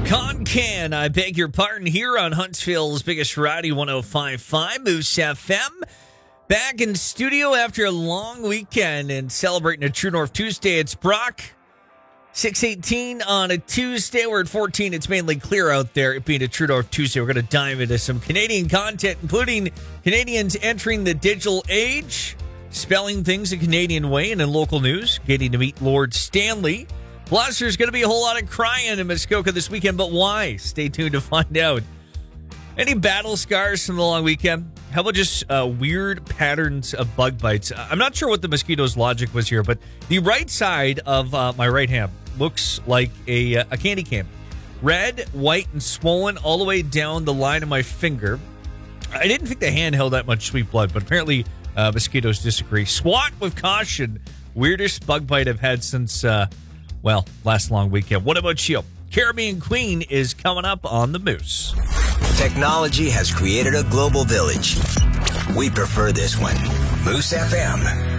Can I beg your pardon here on Huntsville's biggest variety 105.5 Moose FM. Back in studio after a long weekend and celebrating a True North Tuesday. It's Brock. 6:18 on a Tuesday. We're at 14. It's mainly clear out there. It being a True North Tuesday, we're going to dive into some Canadian content, including Canadians entering the digital age, spelling things a Canadian way, and in local news, getting to meet Lord Stanley. Plus, there's going to be a whole lot of crying in Muskoka this weekend, but why? Stay tuned to find out. Any battle scars from the long weekend? How about just weird patterns of bug bites? I'm not sure what the mosquito's logic was here, but the right side of my right hand looks like a candy cane. Red, white, and swollen all the way down the line of my finger. I didn't think the hand held that much sweet blood, but apparently mosquitoes disagree. Swat with caution. Weirdest bug bite I've had since... last long weekend. What about you? Caribbean Queen is coming up on the Moose. Technology has created a global village. We prefer this one. Moose FM.